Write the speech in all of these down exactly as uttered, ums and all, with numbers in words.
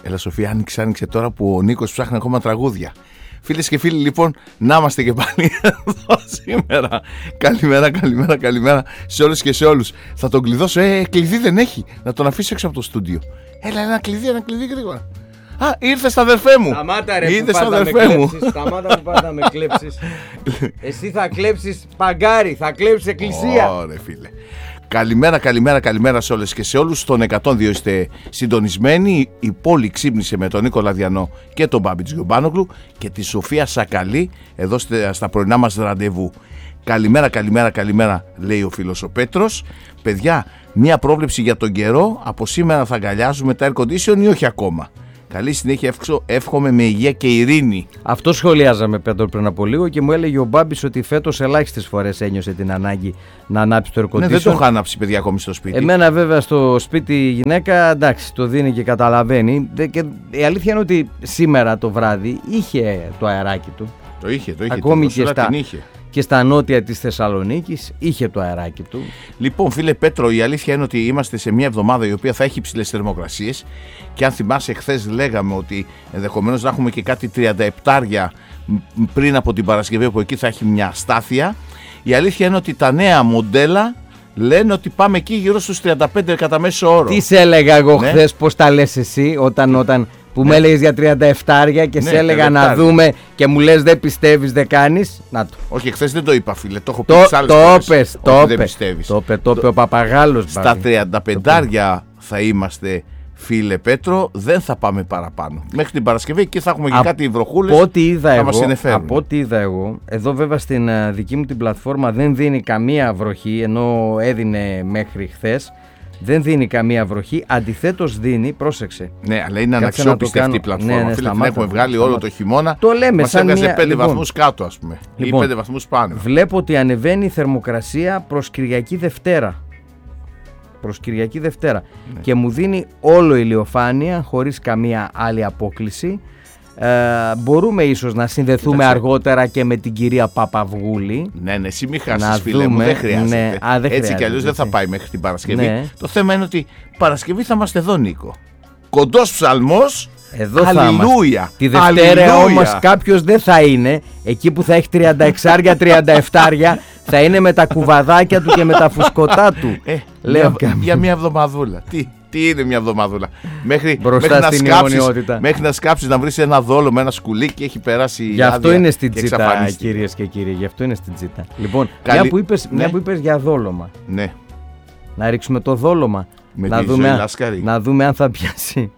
Έλα Σοφία, άνοιξε, άνοιξε τώρα που ο Νίκος ψάχνει ακόμα τραγούδια. Φίλες και φίλοι, λοιπόν, να είμαστε και πάλι εδώ σήμερα. Καλημέρα, καλημέρα, καλημέρα σε όλες και σε όλους. Θα τον κλειδώσω, ε, κλειδί δεν έχει. Να τον αφήσω έξω από το στούντιο. Έλα, ένα κλειδί, ένα κλειδί γρήγορα. Α, ήρθε στα αδερφέ μου. Σταμάτα ρε, ήρθε που πάντα με κλέψεις. Σταμάτα που πάντα με κλέψεις. Εσύ θα κλέψεις παγκάρι, θα κλέψεις εκκλησία. Ωραία φίλε. Καλημέρα, καλημέρα, καλημέρα σε όλες και σε όλους. Στον εκατόν δύο είστε συντονισμένοι. Η πόλη ξύπνησε με τον Νίκο Λαδιανό και τον Μπάμπη Τζιομπάνογλου και τη Σοφία Σακαλή εδώ στα πρωινά μας ραντεβού. Καλημέρα, καλημέρα, καλημέρα, λέει ο φίλος ο Πέτρος. Παιδιά, μια πρόβλεψη για τον καιρό. Από σήμερα θα αγκαλιάζουμε τα air condition ή όχι ακόμα? Καλή συνέχεια, εύχομαι με υγεία και ειρήνη. Αυτό σχολιάζαμε, Πέτρο, πριν από λίγο και μου έλεγε ο Μπάμπης ότι φέτος ελάχιστες φορές ένιωσε την ανάγκη να ανάψει το air condition. Ναι, δεν το έχω ανάψει, παιδιά, ακόμη στο σπίτι. Εμένα, βέβαια, στο σπίτι η γυναίκα, εντάξει, το δίνει και καταλαβαίνει. Και η αλήθεια είναι ότι σήμερα το βράδυ είχε το αεράκι του. Το είχε, το είχε. Ακόμη και στα... την είχε. Και στα νότια της Θεσσαλονίκης είχε το αεράκι του. Λοιπόν, φίλε Πέτρο, η αλήθεια είναι ότι είμαστε σε μια εβδομάδα η οποία θα έχει υψηλές θερμοκρασίες. Και αν θυμάσαι, χθες λέγαμε ότι ενδεχομένως να έχουμε και κάτι τριάντα επτάρια πριν από την Παρασκευή, που εκεί θα έχει μια αστάθεια. Η αλήθεια είναι ότι τα νέα μοντέλα λένε ότι πάμε εκεί γύρω στους τριάντα πέντε κατά μέσο όρο. Τι σε έλεγα εγώ ναι. χθες, πώς τα λες εσύ, όταν, όταν που ναι. με έλεγες για τριάντα επτάρια και ναι, σε έλεγα να δούμε και μου λες δεν πιστεύεις, δεν κάνεις. Να το. Όχι, χθες δεν το είπα, φίλε, το έχω πει το, τις άλλες το φορές. Πες, το δεν πες, πιστεύεις. το είπε, το είπε ο Παπαγάλος. Στα τριάντα πεντάρια θα είμαστε, φίλε Πέτρο, δεν θα πάμε παραπάνω. Μέχρι την Παρασκευή και θα έχουμε και Α, κάτι βροχούλες. Από ό,τι είδα, εγώ, από ό,τι είδα εγώ, εδώ βέβαια στην uh, δική μου την πλατφόρμα δεν δίνει καμία βροχή, ενώ έδινε μέχρι χθες. Δεν δίνει καμία βροχή, αντιθέτως δίνει, πρόσεξε. Ναι, αλλά είναι αναξιόπιστη αυτή η πλατφόρμα. Ναι, ναι, φίλε, την έχουμε βγάλει σταμάτα. όλο το χειμώνα. Το λέμε μας σαν έβγαζε μια... πέντε λοιπόν, βαθμούς κάτω, ας πούμε. Λοιπόν, ή πέντε βαθμούς πάνω. Βλέπω ότι ανεβαίνει η θερμοκρασία προς Κυριακή Δευτέρα. Προς Κυριακή Δευτέρα. Ναι. Και μου δίνει όλο ηλιοφάνεια, χωρίς καμία άλλη απόκληση. Ε, μπορούμε ίσως να συνδεθούμε Κοίταξε. αργότερα και με την κυρία Παπαυγούλη. Ναι, ναι, εσύ μη χάσεις, φίλε δούμε. μου, δεν χρειάζεται. Ναι, α, δεν έτσι κι αλλιώς δεν θα πάει μέχρι την Παρασκευή. Ναι. Το θέμα είναι ότι Παρασκευή θα είμαστε εδώ, Νίκο. Κοντός ψαλμός. Εδώ Αλληλούια. Θα τη Δευτέρα όμως κάποιος δεν θα είναι. Εκεί που θα έχει τριάντα έξι τριάντα επτά θα είναι με τα κουβαδάκια του και με τα φουσκωτά του. Ε, Λέω για, για μια εβδομαδούλα. Τι, τι είναι μια εβδομαδούλα? Μέχρι, μέχρι, να σκάψεις, μέχρι να σκάψεις να βρεις ένα δόλο με ένα σκουλί και έχει περάσει. Γι' αυτό είναι στην τζίτα, κυρίες και κύριοι. Γι' αυτό είναι στην τζίτα. Λοιπόν, Καλή... μια, που είπες, ναι. μια που είπες για δόλωμα. Ναι. Να ρίξουμε το δόλωμα. Με να, τη δούμε, να δούμε αν θα πιάσει.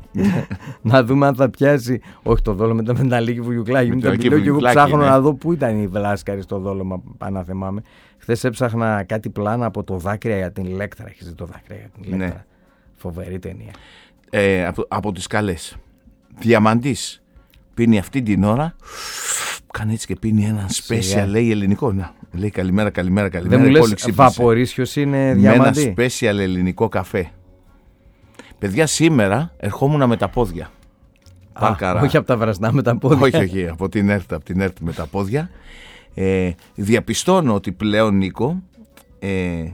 Να δούμε αν θα πιάσει. Όχι το δόλωμα, με τα λίγη βουγιουκλάκι. Μην τα πιλώ και εγώ ψάχνω ναι. να δω πού ήταν η Βλάσκαρη στο δόλωμα. Πανά θυμάμαι. Χθες έψαχνα κάτι πλάνα από το Δάκρυα για την Ηλέκτρα. Έχεις δει το Δάκρυα για την Ηλέκτρα? Ναι. Φοβερή ταινία. Ε, από, από τις καλές. Διαμαντής πίνει αυτή την ώρα. Κάνει έτσι και πίνει έναν special, λέει ελληνικό. Να, λέει καλημέρα, καλημέρα, καλημέρα. Δεν μου λες Βαπορίσιος είναι Διαμαντή? Με ένα special ελληνικό καφέ. Παιδιά, σήμερα ερχόμουν με τα πόδια. Α, όχι από τα βρασνά με τα πόδια. όχι, όχι, από την ΕΡΤ, από την ΕΡΤ με τα πόδια. Ε, διαπιστώνω ότι πλέον, Νίκο, ε,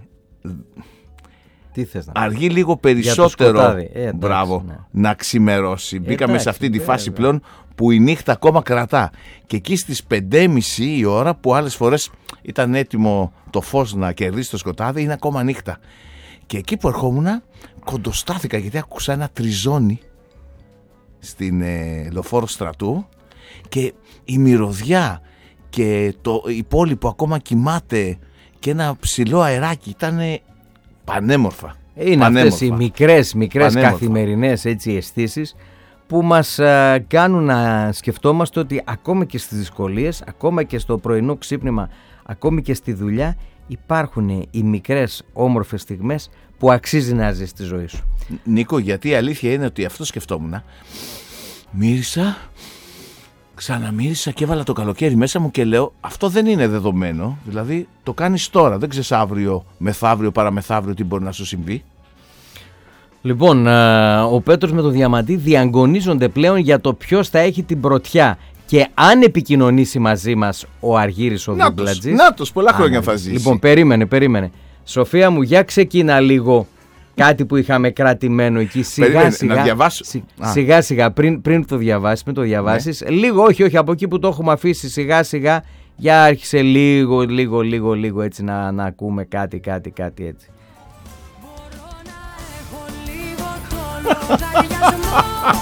τι θες να αργεί λίγο περισσότερο ε, εντάξει, μπράβο, ναι. να ξημερώσει. Ε, Μπήκαμε εντάξει, σε αυτή τη φάση βέβαια. πλέον που η νύχτα ακόμα κρατά. Και εκεί στις πέντε και μισή η ώρα που άλλες φορές ήταν έτοιμο το φως να κερδίσει το σκοτάδι, είναι ακόμα νύχτα. Και εκεί που ερχόμουν κοντοστάθηκα γιατί άκουσα ένα τριζόνι στην ε, Λεωφόρο Στρατού και η μυρωδιά και το, η πόλη που ακόμα κοιμάται και ένα ψηλό αεράκι ήταν πανέμορφα. Είναι πανέμορφα. Αυτές οι μικρές, μικρές καθημερινές έτσι αισθήσεις που μας α, κάνουν να σκεφτόμαστε ότι ακόμα και στις δυσκολίες, ακόμα και στο πρωινό ξύπνημα, ακόμη και στη δουλειά υπάρχουν οι μικρές όμορφες στιγμές που αξίζει να ζεις τη ζωή σου. Νίκο, γιατί η αλήθεια είναι ότι αυτό σκεφτόμουν. Μύρισα, ξαναμύρισα και έβαλα το καλοκαίρι μέσα μου και λέω αυτό δεν είναι δεδομένο. Δηλαδή το κάνεις τώρα, δεν ξέρεις αύριο, μεθαύριο, παραμεθαύριο τι μπορεί να σου συμβεί. Λοιπόν, ο Πέτρος με το Διαμαντή διαγωνίζονται πλέον για το ποιος θα έχει την πρωτιά. Και αν επικοινωνήσει μαζί μας ο Αργύρης ο Δούμπλατζης. Νάτος, πολλά χρόνια θα ζήσει. Λοιπόν, περίμενε, περίμενε. Σοφία μου, για ξεκίνα λίγο κάτι που είχαμε κρατημένο εκεί σιγά Περίμενε, σιγά, να διαβάσω. Σι, σιγά σιγά πριν, πριν το διαβάσεις, μην το διαβάσεις, ναι. λίγο όχι όχι από εκεί που το έχουμε αφήσει σιγά σιγά, για άρχισε λίγο λίγο λίγο λίγο έτσι να, να ακούμε κάτι κάτι κάτι έτσι.